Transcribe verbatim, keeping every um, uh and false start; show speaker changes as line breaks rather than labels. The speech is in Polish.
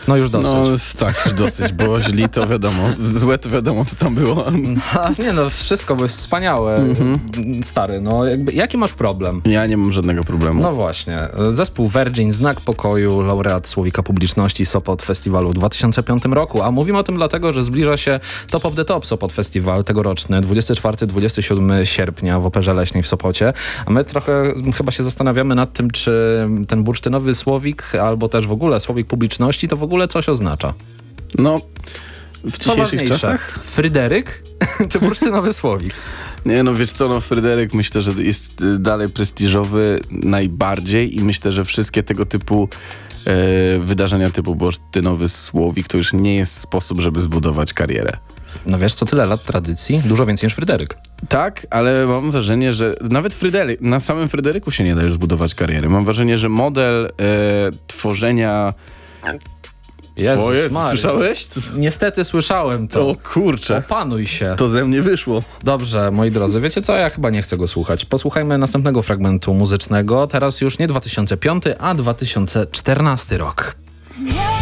No już dosyć.
No tak, już dosyć, bo źli to wiadomo, złe to wiadomo, co tam było.
No, nie no, wszystko było wspaniałe, mm-hmm. stary, no jakby, jaki masz problem?
Ja nie mam żadnego problemu.
No właśnie, zespół Virgin, Znak Pokoju, laureat Słowika Publiczności Sopot Festiwalu w dwa tysiące piątym roku, a mówimy o tym dlatego, że zbliża się Top of the Top Sopot Festiwal tegoroczny, dwudziestego czwartego do dwudziestego siódmego sierpnia w Operze Leśnej w Sopocie, a my trochę chyba się zastanawiamy nad tym, czy ten bursztynowy słowik, albo też w ogóle słowik publiczności, to w ogóle coś oznacza.
No, w dzisiejszych czasach?
Fryderyk czy bursztynowy słowik?
Nie no, wiesz co, no Fryderyk myślę, że jest dalej prestiżowy najbardziej i myślę, że wszystkie tego typu e, wydarzenia typu bursztynowy słowik to już nie jest sposób, żeby zbudować karierę.
No wiesz co, tyle lat tradycji, dużo więcej niż Fryderyk.
Tak, ale mam wrażenie, że nawet Fryderyk, na samym Fryderyku się nie da już zbudować kariery. Mam wrażenie, że model e, tworzenia...
Jezus
o Jezus,
Maria.
słyszałeś?
Niestety słyszałem to.
O kurczę.
Opanuj się.
To ze mnie wyszło.
Dobrze, moi drodzy, wiecie co? Ja chyba nie chcę go słuchać. Posłuchajmy następnego fragmentu muzycznego. Teraz już nie dwa tysiące piąty, a dwa tysiące czternasty rok.